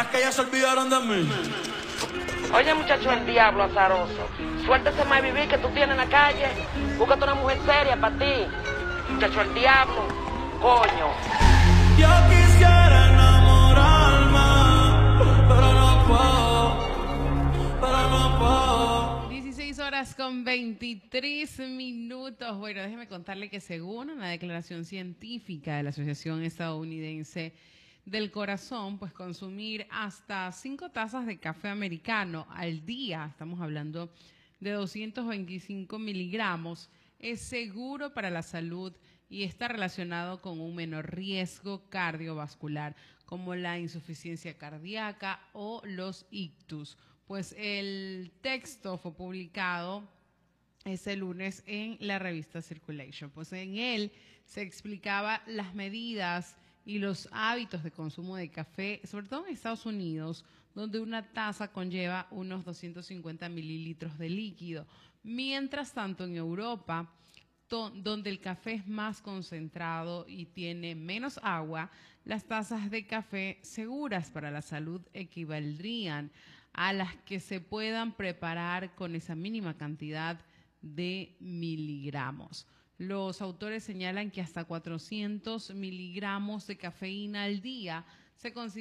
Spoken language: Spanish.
que ya se olvidaron de mí. Oye, muchacho, el diablo azaroso. Suéltese más vivir que tú tienes en la calle. Búscate una mujer seria para ti. Muchacho, el diablo. Coño. Yo quisiera enamorarme, pero no puedo. 16 horas con 23 minutos. Bueno, déjeme contarle que según una declaración científica de la Asociación Estadounidense del Corazón, pues consumir hasta 5 tazas de café americano al día, estamos hablando de 225 miligramos, es seguro para la salud y está relacionado con un menor riesgo cardiovascular, como la insuficiencia cardíaca o los ictus. Pues el texto fue publicado ese lunes en la revista Circulation. Pues en él se explicaba las medidas y los hábitos de consumo de café, sobre todo en Estados Unidos, donde una taza conlleva unos 250 mililitros de líquido. Mientras tanto, en Europa, donde el café es más concentrado y tiene menos agua, las tazas de café seguras para la salud equivaldrían a las que se puedan preparar con esa mínima cantidad de miligramos. Los autores señalan que hasta 400 miligramos de cafeína al día se considera